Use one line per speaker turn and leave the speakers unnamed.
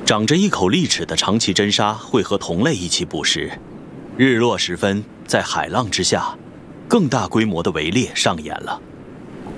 长着一口利齿的长鳍真鲨会和同类一起捕食。日落时分，在海浪之下，更大规模的围猎上演了。